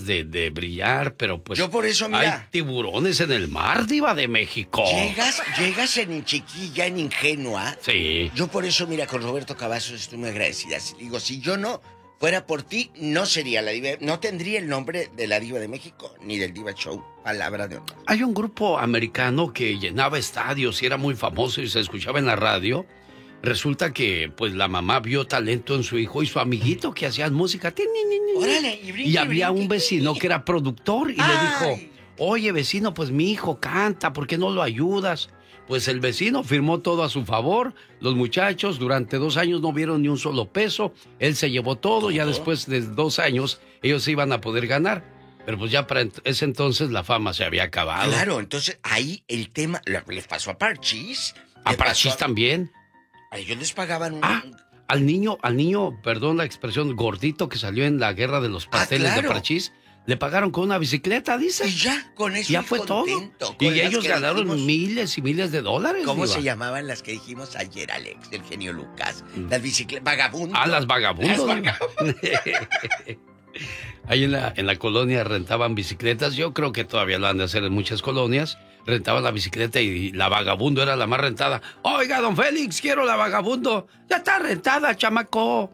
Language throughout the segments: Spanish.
de brillar, pero pues... Yo por eso, mira... Hay tiburones en el mar, Diva de México. Llegas en chiquilla, en ingenua. Sí. Yo por eso, mira, con Roberto Cavazos estoy muy agradecida. Digo, si yo no fuera por ti, no sería la diva, no tendría el nombre de la Diva de México, ni del Diva Show, palabra de honor. Hay un grupo americano que llenaba estadios y era muy famoso y se escuchaba en la radio. Resulta que, pues, la mamá vio talento en su hijo y su amiguito que hacían música. Órale, Y había un vecino que era productor y le dijo, oye, vecino, pues mi hijo canta, ¿por qué no lo ayudas? Pues el vecino firmó todo a su favor. Los muchachos durante 2 años no vieron ni un solo peso. Él se llevó todo. Ya después de 2 años ellos se iban a poder ganar. Pero pues ya para ese entonces la fama se había acabado. Claro, entonces ahí el tema... Les pasó a Parchís. ¿A Parchís también? A ellos les pagaban un... Al niño, perdón la expresión, gordito que salió en la guerra de los pasteles de Parchís, le pagaron con una bicicleta, dice. Y ya, con eso ya fue contento, todo. Y ellos ganaron miles y miles de dólares. ¿Cómo Diva? se llamaban las que dijimos ayer, Alex, del genio Lucas? Las bicicletas, vagabundos. Las vagabundos. Ahí en la colonia rentaban bicicletas. Yo creo que todavía lo han de hacer en muchas colonias. Rentaban la bicicleta y la vagabundo era la más rentada. Oiga, don Félix, quiero la vagabundo. Ya está rentada, chamaco.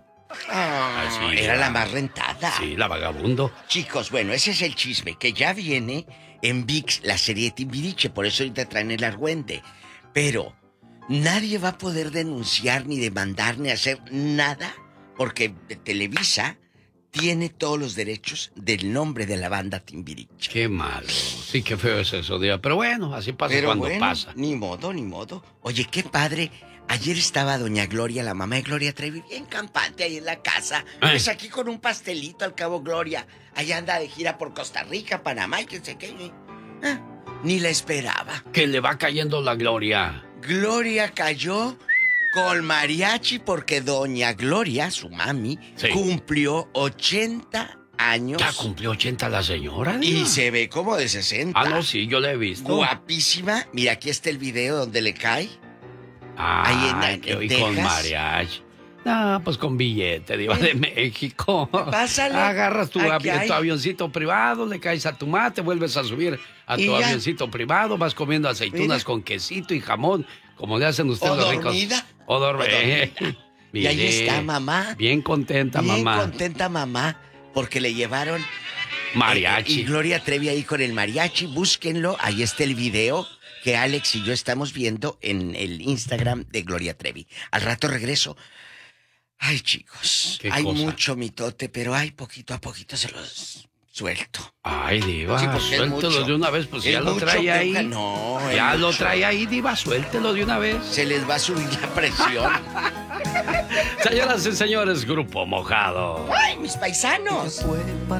Era la más rentada. Sí, la vagabundo. Chicos, bueno, ese es el chisme, que ya viene en ViX la serie Timbiriche, por eso ahorita traen el argüende. Pero nadie va a poder denunciar, ni demandar, ni hacer nada, porque Televisa tiene todos los derechos del nombre de la banda Timbiriche. Qué malo. Sí, qué feo es eso, Diva. Pero bueno, así pasa cuando pasa. Ni modo. Oye, qué padre. Ayer estaba doña Gloria, la mamá de Gloria Trevi, bien campante ahí en la casa. Pues aquí con un pastelito al cabo Gloria. Allá anda de gira por Costa Rica, Panamá y que sé qué. Ni la esperaba. Que le va cayendo la Gloria. Gloria cayó con mariachi porque doña Gloria, su mami, cumplió 80 años. ¿Ya cumplió 80 la señora? Diva? Y se ve como de 60. No, sí, yo la he visto. Guapísima. Mira, aquí está el video donde le cae. Ahí en Texas. Con mariachi. No, pues con billete, Diva de México. Pásale. Agarras tu avioncito privado, le caes a tu mate, vuelves a subir a tu avioncito privado, vas comiendo aceitunas con quesito y jamón, como le hacen ustedes los ricos. O dormida. Y ahí está mamá. Bien contenta, mamá. Bien contenta, mamá, porque le llevaron mariachi. Y Gloria Trevi ahí con el mariachi, búsquenlo, ahí está el video que Alex y yo estamos viendo en el Instagram de Gloria Trevi. Al rato regreso. Ay, chicos, hay mucho mitote, pero poquito a poquito se los suelto. Ay, Diva, suéltelo de una vez, pues ya lo trae ahí. No, ya lo trae ahí, Diva, suéltelo de una vez. Se les va a subir la presión. Señoras y señores, Grupo Mojado. ¡Ay, mis paisanos!